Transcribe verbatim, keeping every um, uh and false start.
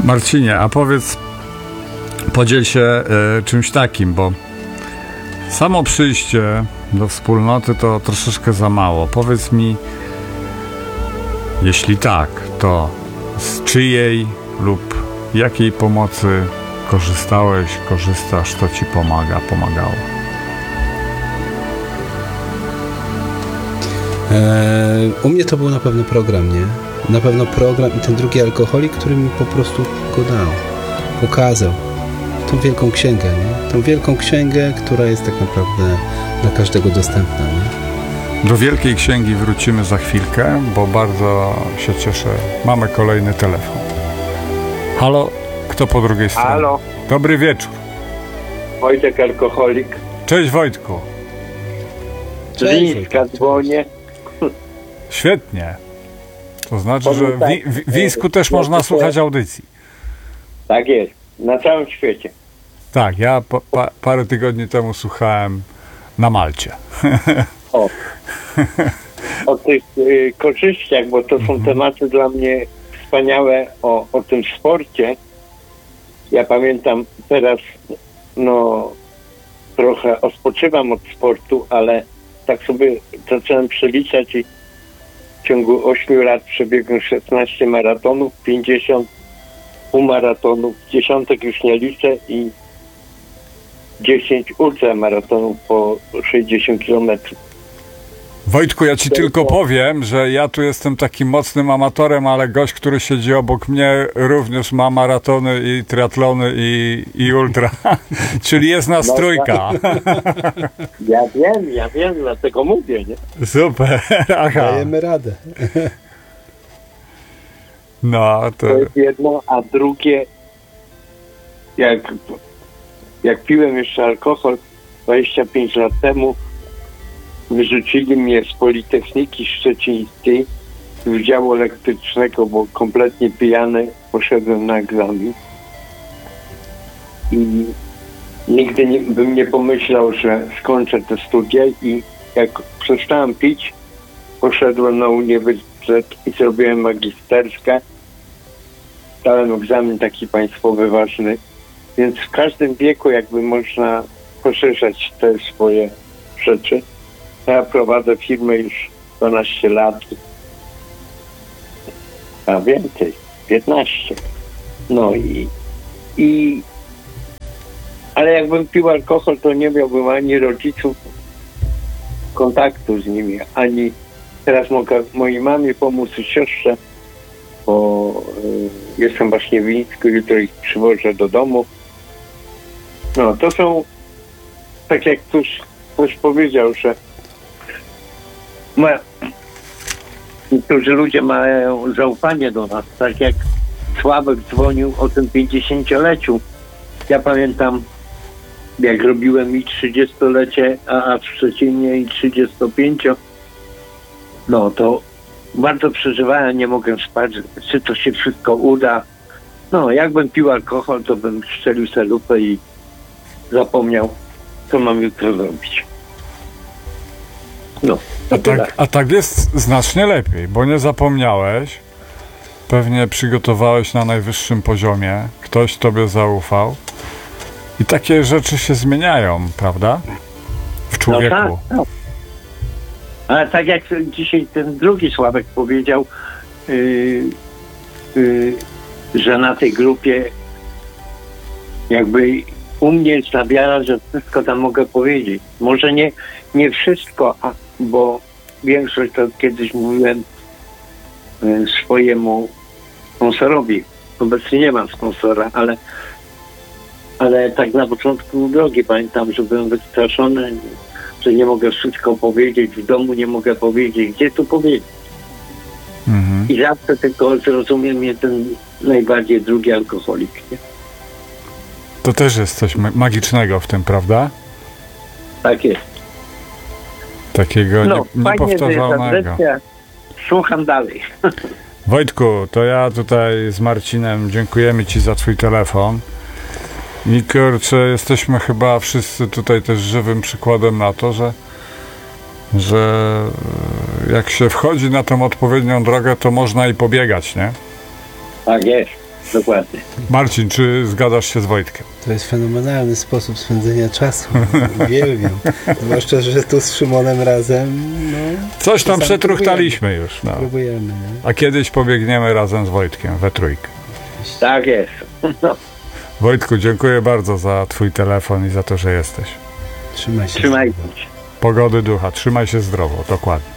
Marcinie, a powiedz, podziel się y, czymś takim, bo samo przyjście do wspólnoty to troszeczkę za mało. Powiedz mi, jeśli tak, to z czyjej lub jakiej pomocy korzystałeś, korzystasz, to ci pomaga, pomagało? Eee, u mnie to był na pewno program, nie? Na pewno program i ten drugi alkoholik, który mi po prostu go dał, pokazał tą wielką księgę, nie? Tą wielką księgę, która jest tak naprawdę dla każdego dostępna, nie? Do Wielkiej Księgi wrócimy za chwilkę, bo bardzo się cieszę. Mamy kolejny telefon. Halo, kto po drugiej stronie? Halo. Dobry wieczór. Wojtek alkoholik. Cześć Wojtku. Z Lińska dzwonię. Świetnie. To znaczy, że w wi- w Wińsku też można słuchać audycji. Tak jest. Na całym świecie. Tak, ja pa- pa- parę tygodni temu słuchałem na Malcie. O, o tych y, korzyściach, bo to są Mhm. tematy dla mnie wspaniałe o, o tym sporcie. Ja pamiętam teraz, no trochę odpoczywam od sportu, ale tak sobie zacząłem przeliczać i w ciągu ośmiu lat przebiegłem szesnaście maratonów, pięćdziesiąt półmaratonów, dziesiątek już nie liczę i dziesięć ultramaratonów po sześćdziesiąt kilometrów. Wojtku, ja ci tylko powiem, że ja tu jestem takim mocnym amatorem, ale gość, który siedzi obok mnie, również ma maratony i triatlony i, i ultra. Czyli jest nas No, trójka. Ja wiem, ja wiem, dlatego mówię, nie? Super, aha. Dajemy radę. No, to... To jest jedno, a drugie, jak, jak piłem jeszcze alkohol dwadzieścia pięć lat temu, wyrzucili mnie z Politechniki Szczecińskiej z Wydziału Elektrycznego, bo kompletnie pijany poszedłem na egzamin. I nigdy nie, bym nie pomyślał, że skończę te studia i jak przestałem pić, poszedłem na uniwersytet i zrobiłem magisterskę. Dałem egzamin taki państwowy ważny, więc w każdym wieku jakby można poszerzać te swoje rzeczy. Ja prowadzę firmę już dwanaście lat, a więcej, piętnaście. No i, i ale jakbym pił alkohol, to nie miałbym ani rodziców kontaktu z nimi, ani teraz mogę mojej mamie pomóc i siostrze, bo y, jestem właśnie w Wińsku, jutro ich przywożę do domu. No to są, tak jak ktoś, ktoś powiedział, że ma, niektórzy ludzie mają zaufanie do nas, tak jak Sławek dzwonił o tym pięćdziesięcioleciu. Ja pamiętam, jak robiłem i trzydziestolecie, a w Szczecinie i trzydziestopięcio, no to bardzo przeżywałem, nie mogłem spać, czy to się wszystko uda. No, jakbym pił alkohol, to bym strzelił sobie lupę i zapomniał, co mam jutro zrobić. No. A tak, a tak jest znacznie lepiej, bo nie zapomniałeś, pewnie przygotowałeś na najwyższym poziomie, ktoś tobie zaufał i takie rzeczy się zmieniają, prawda? W człowieku. No tak, tak. Ale tak jak dzisiaj ten drugi Sławek powiedział, yy, yy, że na tej grupie jakby u mnie jest ta wiara, że wszystko tam mogę powiedzieć. Może nie, nie wszystko, a, bo większość to kiedyś mówiłem yy, swojemu sponsorowi. Obecnie nie mam sponsora, ale ale tak na początku drogi pamiętam, że byłem wystraszony, że nie mogę wszystko powiedzieć, w domu nie mogę powiedzieć, gdzie tu powiedzieć. Mhm. I zawsze tylko zrozumie mnie ten najbardziej drugi alkoholik. Nie? To też jest coś ma- magicznego w tym, prawda? Tak jest. Takiego No, nie, fajnie, że jest niepowtarzalnego. adresja. Słucham dalej. Wojtku, to ja tutaj z Marcinem dziękujemy ci za twój telefon. I kurczę, jesteśmy chyba wszyscy tutaj też żywym przykładem na to, że, że jak się wchodzi na tę odpowiednią drogę, to można i pobiegać, nie? Tak jest. Dokładnie. Marcin, czy zgadzasz się z Wojtkiem? To jest fenomenalny sposób spędzenia czasu. Uwielbiam. Zwłaszcza, że tu z Szymonem razem, no, Coś tam Sam przetruchtaliśmy już. No. próbujemy. Nie? A kiedyś pobiegniemy razem z Wojtkiem we trójkę. Tak jest. No, Wojtku, dziękuję bardzo za twój telefon i za to, że jesteś. Trzymaj się. trzymajcie zdrowo. się. Pogody ducha, trzymaj się zdrowo, dokładnie.